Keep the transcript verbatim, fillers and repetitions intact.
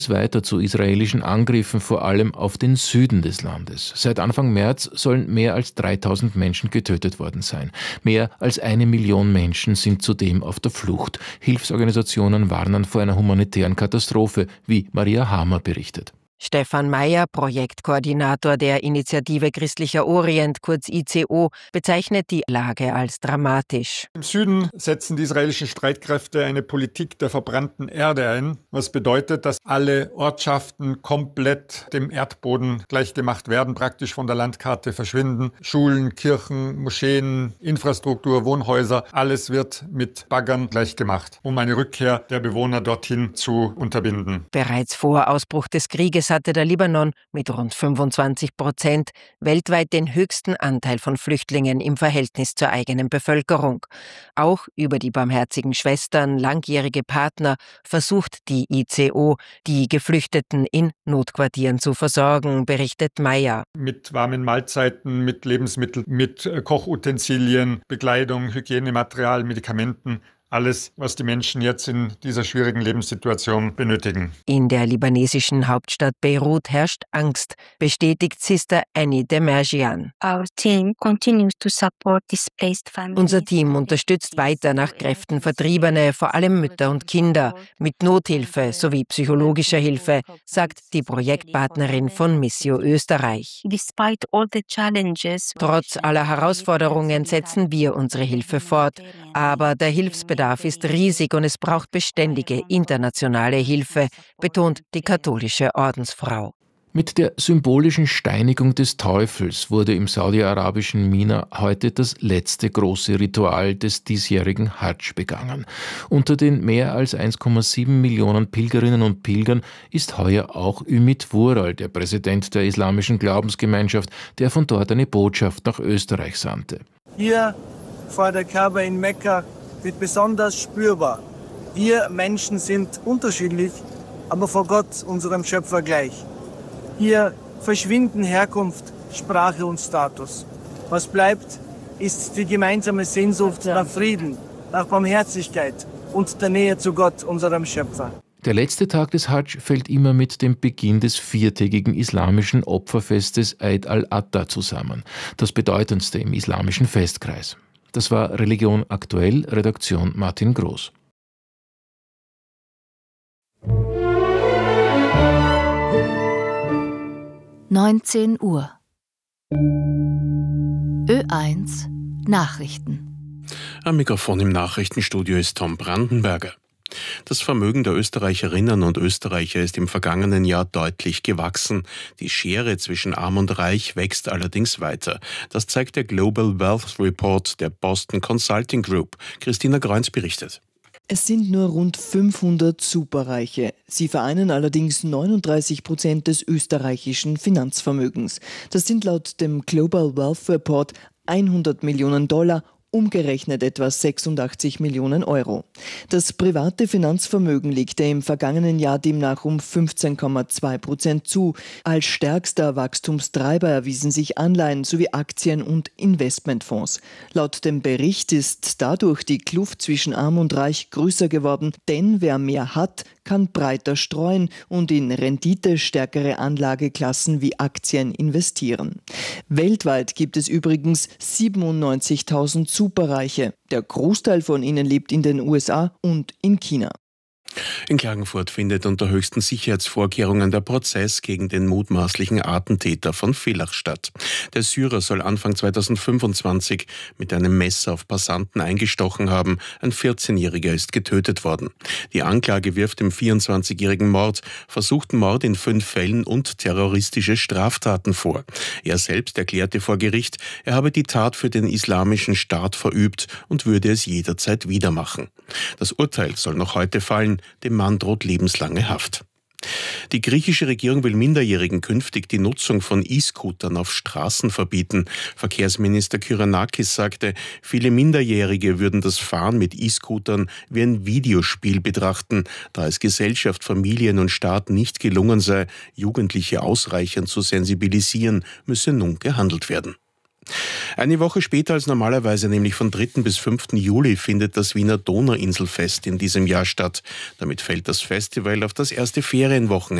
weiter zu israelischen Angriffen, vor allem auf den Süden des Landes. Seit Anfang März sollen mehr als dreitausend Menschen getötet worden sein. Mehr als eine Million Menschen sind zudem auf der Flucht. Hilfsorganisationen warnen vor einer humanitären Katastrophe, wie Maria Hamer berichtet. Stefan Mayer, Projektkoordinator der Initiative Christlicher Orient, kurz I C O, bezeichnet die Lage als dramatisch. Im Süden setzen die israelischen Streitkräfte eine Politik der verbrannten Erde ein, was bedeutet, dass alle Ortschaften komplett dem Erdboden gleichgemacht werden, praktisch von der Landkarte verschwinden. Schulen, Kirchen, Moscheen, Infrastruktur, Wohnhäuser, alles wird mit Baggern gleichgemacht, um eine Rückkehr der Bewohner dorthin zu unterbinden. Bereits vor Ausbruch des Krieges hatte der Libanon mit rund fünfundzwanzig Prozent weltweit den höchsten Anteil von Flüchtlingen im Verhältnis zur eigenen Bevölkerung. Auch über die Barmherzigen Schwestern, langjährige Partner, versucht die I C O, die Geflüchteten in Notquartieren zu versorgen, berichtet Mayer. Mit warmen Mahlzeiten, mit Lebensmitteln, mit Kochutensilien, Bekleidung, Hygienematerial, Medikamenten. Alles, was die Menschen jetzt in dieser schwierigen Lebenssituation benötigen. In der libanesischen Hauptstadt Beirut herrscht Angst, bestätigt Sister Annie Demerjian. Unser Team unterstützt weiter nach Kräften Vertriebene, vor allem Mütter und Kinder, mit Nothilfe sowie psychologischer Hilfe, sagt die Projektpartnerin von Missio Österreich. Trotz aller Herausforderungen setzen wir unsere Hilfe fort, aber der Hilfsbedarf Der Bedarf ist riesig und es braucht beständige internationale Hilfe, betont die katholische Ordensfrau. Mit der symbolischen Steinigung des Teufels wurde im saudi-arabischen Mina heute das letzte große Ritual des diesjährigen Hadsch begangen. Unter den mehr als eins Komma sieben Millionen Pilgerinnen und Pilgern ist heuer auch Ümit Vural, der Präsident der islamischen Glaubensgemeinschaft, der von dort eine Botschaft nach Österreich sandte. Hier vor der Kaaba in Mekka wird besonders spürbar. Wir Menschen sind unterschiedlich, aber vor Gott, unserem Schöpfer, gleich. Hier verschwinden Herkunft, Sprache und Status. Was bleibt, ist die gemeinsame Sehnsucht nach Frieden, nach Barmherzigkeit und der Nähe zu Gott, unserem Schöpfer. Der letzte Tag des Hadsch fällt immer mit dem Beginn des viertägigen islamischen Opferfestes Eid al-Adha zusammen, das bedeutendste im islamischen Festkreis. Das war Religion aktuell, Redaktion Martin Groß. neunzehn Uhr. Ö eins Nachrichten. Am Mikrofon im Nachrichtenstudio ist Tom Brandenberger. Das Vermögen der Österreicherinnen und Österreicher ist im vergangenen Jahr deutlich gewachsen. Die Schere zwischen Arm und Reich wächst allerdings weiter. Das zeigt der Global Wealth Report der Boston Consulting Group. Christina Greuns berichtet. Es sind nur rund fünfhundert Superreiche. Sie vereinen allerdings neununddreißig Prozent des österreichischen Finanzvermögens. Das sind laut dem Global Wealth Report hundert Millionen Dollar, umgerechnet etwa sechsundachtzig Millionen Euro. Das private Finanzvermögen legte im vergangenen Jahr demnach um fünfzehn Komma zwei Prozent zu. Als stärkster Wachstumstreiber erwiesen sich Anleihen sowie Aktien und Investmentfonds. Laut dem Bericht ist dadurch die Kluft zwischen Arm und Reich größer geworden, denn wer mehr hat, kann breiter streuen und in renditestärkere Anlageklassen wie Aktien investieren. Weltweit gibt es übrigens siebenundneunzigtausend Superreiche. Der Großteil von ihnen lebt in den U S A und in China. In Klagenfurt findet unter höchsten Sicherheitsvorkehrungen der Prozess gegen den mutmaßlichen Attentäter von Villach statt. Der Syrer soll Anfang zweitausendfünfundzwanzig mit einem Messer auf Passanten eingestochen haben. Ein vierzehnjähriger ist getötet worden. Die Anklage wirft dem vierundzwanzigjährigen Mord, versuchten Mord in fünf Fällen und terroristische Straftaten vor. Er selbst erklärte vor Gericht, er habe die Tat für den Islamischen Staat verübt und würde es jederzeit wieder machen. Das Urteil soll noch heute fallen. Dem Mann droht lebenslange Haft. Die griechische Regierung will Minderjährigen künftig die Nutzung von E-Scootern auf Straßen verbieten. Verkehrsminister Kyriakis sagte, viele Minderjährige würden das Fahren mit E-Scootern wie ein Videospiel betrachten, da es Gesellschaft, Familien und Staat nicht gelungen sei, Jugendliche ausreichend zu sensibilisieren, müsse nun gehandelt werden. Eine Woche später als normalerweise, nämlich von dritten bis fünften Juli, findet das Wiener Donauinselfest in diesem Jahr statt. Damit fällt das Festival auf das erste Ferienwochenende